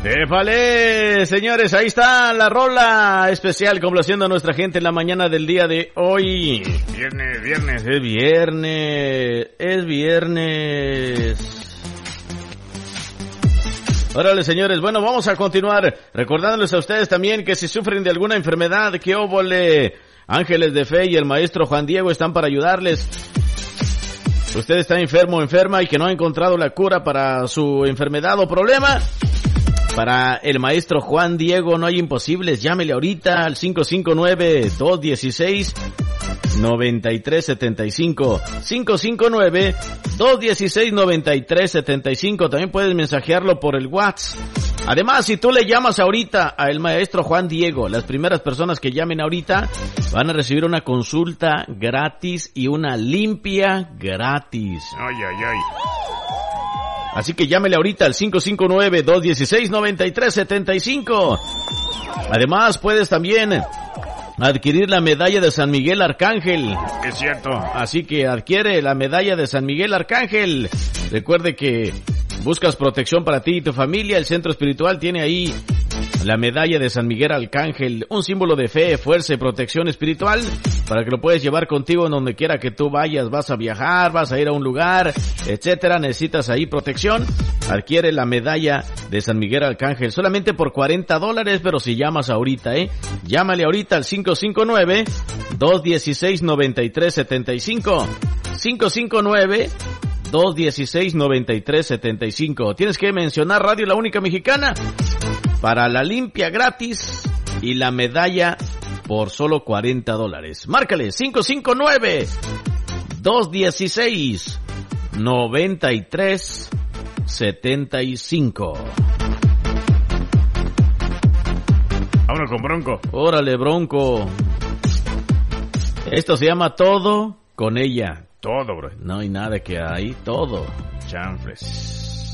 ¡Épale! Señores, ahí está la rola especial complaciendo a nuestra gente en la mañana del día de hoy. Es viernes. Órale, señores, bueno, vamos a continuar recordándoles a ustedes también que si sufren de alguna enfermedad, que óvole, Ángeles de Fe y el maestro Juan Diego están para ayudarles. Usted está enfermo o enferma y que no ha encontrado la cura para su enfermedad o problema. Para el maestro Juan Diego no hay imposibles. Llámele ahorita al 559-216-9375. 559-216-9375. También puedes mensajearlo por el WhatsApp. Además, si tú le llamas ahorita al maestro Juan Diego, las primeras personas que llamen ahorita van a recibir una consulta gratis y una limpia gratis. Ay. Así que llámele ahorita al 559-216-9375. Además, puedes también adquirir la medalla de San Miguel Arcángel. Es cierto. Así que adquiere la medalla de San Miguel Arcángel. Recuerde que buscas protección para ti y tu familia. El centro espiritual tiene ahí la medalla de San Miguel Arcángel, un símbolo de fe, fuerza y protección espiritual, para que lo puedes llevar contigo en donde quiera que tú vayas. Vas a viajar, vas a ir a un lugar, etcétera, necesitas ahí protección. Adquiere la medalla de San Miguel Arcángel solamente por $40, pero si llamas ahorita, llámale ahorita al 559-216-9375. 559-216-9375. Tienes que mencionar Radio La Única Mexicana para la limpia gratis y la medalla por solo $40. Márcale 559-216-9375. Vámonos con Bronco. Órale, Bronco. Esto se llama Todo con ella. Todo, bro. No hay nada que hay, todo. Chanfles.